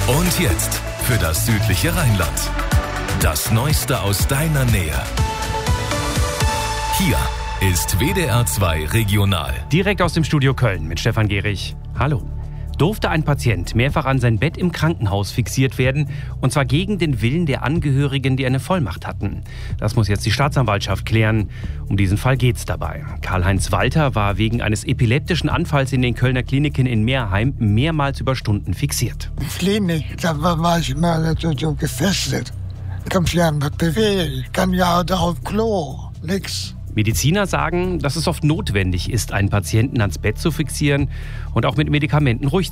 Und jetzt für das südliche Rheinland. Das Neueste aus deiner Nähe. Hier ist WDR 2 Regional. Direkt aus dem Studio Köln mit Stefan Gehrig. Hallo. Durfte ein Patient mehrfach an sein Bett im Krankenhaus fixiert werden, und zwar gegen den Willen der Angehörigen, die eine Vollmacht hatten. Das muss jetzt die Staatsanwaltschaft klären. Um diesen Fall geht's dabei. Karl-Heinz Walter war wegen eines epileptischen Anfalls in den Kölner Kliniken in Meerheim mehrmals über Stunden fixiert. In der Klinik, da war ich immer so gefesselt. Ich kann mich ja nicht bewegen, ich kann ja auch auf Klo, nix. Mediziner sagen, dass es oft notwendig ist, einen Patienten ans Bett zu fixieren und auch mit Medikamenten ruhig